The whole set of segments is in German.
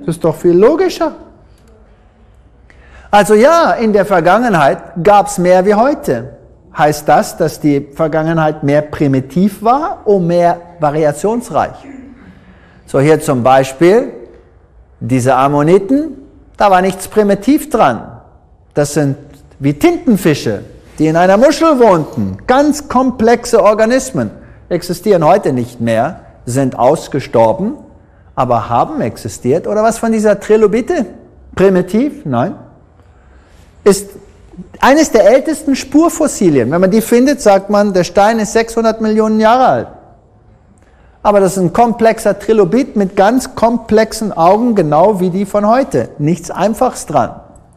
Das ist doch viel logischer. Also ja, in der Vergangenheit gab es mehr wie heute. Heißt das, dass die Vergangenheit mehr primitiv war und mehr variationsreich? So hier zum Beispiel diese Ammoniten, da war nichts primitiv dran. Das sind wie Tintenfische, die in einer Muschel wohnten. Ganz komplexe Organismen. Existieren heute nicht mehr, sind ausgestorben, aber haben existiert. Oder was von dieser Trilobite? Primitiv? Nein. Ist eines der ältesten Spurfossilien. Wenn man die findet, sagt man, der Stein ist 600 Millionen Jahre alt. Aber das ist ein komplexer Trilobit mit ganz komplexen Augen, genau wie die von heute. Nichts Einfaches dran.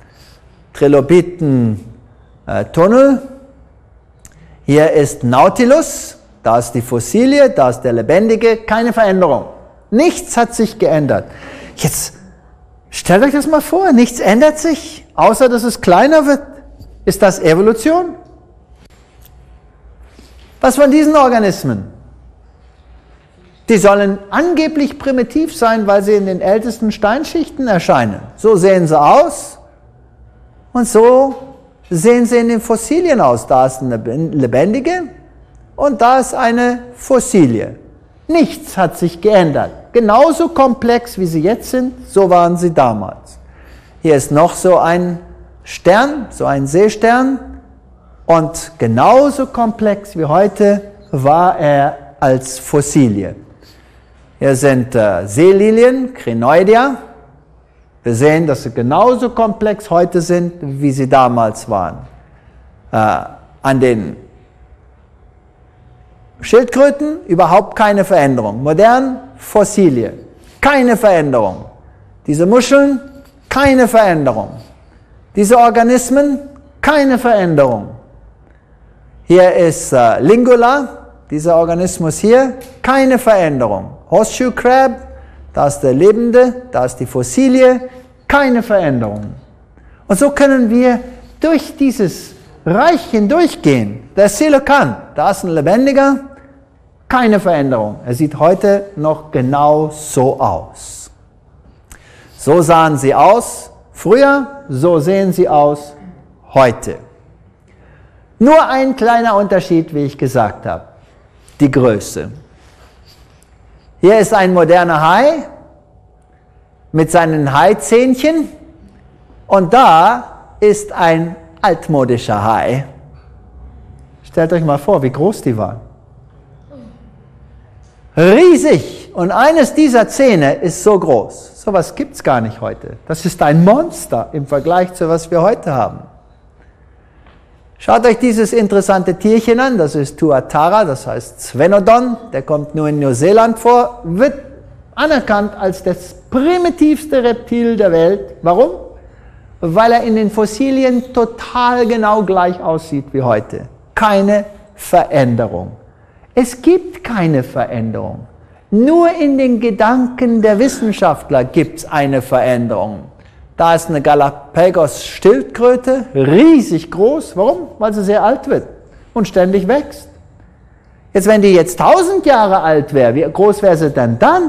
Trilobiten-Tunnel. Hier ist Nautilus. Da ist die Fossilie, da ist der Lebendige. Keine Veränderung. Nichts hat sich geändert. Jetzt stellt euch das mal vor. Nichts ändert sich, außer dass es kleiner wird. Ist das Evolution? Was von diesen Organismen? Die sollen angeblich primitiv sein, weil sie in den ältesten Steinschichten erscheinen. So sehen sie aus und so sehen sie in den Fossilien aus. Da ist eine Lebendige und da ist eine Fossilie. Nichts hat sich geändert. Genauso komplex wie sie jetzt sind, so waren sie damals. Hier ist noch so ein Stern, so ein Seestern, und genauso komplex wie heute war er als Fossilie. Hier sind Seelilien, Crinoidea. Wir sehen, dass sie genauso komplex heute sind, wie sie damals waren. An den Schildkröten überhaupt keine Veränderung. Modern, Fossilie, keine Veränderung. Diese Muscheln, keine Veränderung. Diese Organismen, keine Veränderung. Hier ist Lingula, dieser Organismus hier, keine Veränderung. Horseshoe Crab, da ist der Lebende, da ist die Fossilie, keine Veränderung. Und so können wir durch dieses Reich hindurchgehen. Der Coelacanth, da ist ein Lebendiger, keine Veränderung. Er sieht heute noch genau so aus. So sahen sie aus früher, so sehen sie aus heute. Nur ein kleiner Unterschied, wie ich gesagt habe, die Größe. Hier ist ein moderner Hai mit seinen Haizähnchen und da ist ein altmodischer Hai. Stellt euch mal vor, wie groß die waren. Riesig! Und eines dieser Zähne ist so groß. So was gibt es gar nicht heute. Das ist ein Monster im Vergleich zu was wir heute haben. Schaut euch dieses interessante Tierchen an, das ist Tuatara, das heißt Svenodon, der kommt nur in Neuseeland vor, wird anerkannt als das primitivste Reptil der Welt. Warum? Weil er in den Fossilien total genau gleich aussieht wie heute. Keine Veränderung. Es gibt keine Veränderung. Nur in den Gedanken der Wissenschaftler gibt es eine Veränderung. Da ist eine Galapagos-Schildkröte, riesig groß. Warum? Weil sie sehr alt wird und ständig wächst. Jetzt, wenn die jetzt 1000 Jahre alt wäre, wie groß wäre sie denn dann?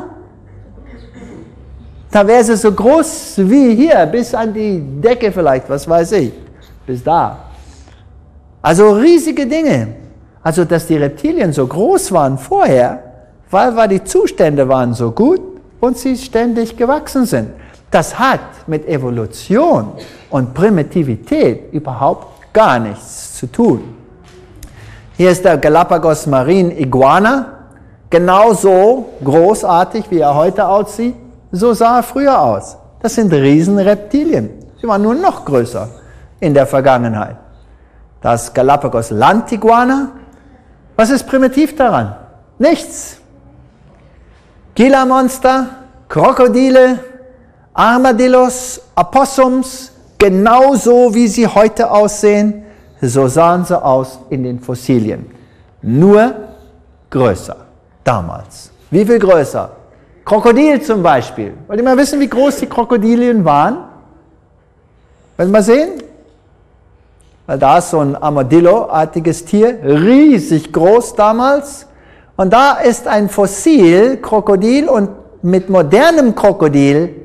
Da wäre sie so groß wie hier, bis an die Decke vielleicht, was weiß ich, bis da. Also riesige Dinge. Also, dass die Reptilien so groß waren vorher, weil die Zustände waren so gut und sie ständig gewachsen sind. Das hat mit Evolution und Primitivität überhaupt gar nichts zu tun. Hier ist der Galapagos Marine Iguana, genauso großartig, wie er heute aussieht, so sah er früher aus. Das sind Riesenreptilien. Sie waren nur noch größer in der Vergangenheit. Das Galapagos Landiguana, was ist primitiv daran? Nichts. Gila-Monster, Krokodile, Armadillos, Opossums, genauso wie sie heute aussehen, so sahen sie aus in den Fossilien. Nur größer, damals. Wie viel größer? Krokodil zum Beispiel. Wollt ihr mal wissen, wie groß die Krokodilien waren? Wollt ihr mal sehen? Weil da ist so ein Armadillo-artiges Tier, riesig groß damals. Und da ist ein Fossil, Krokodil, und mit modernem Krokodil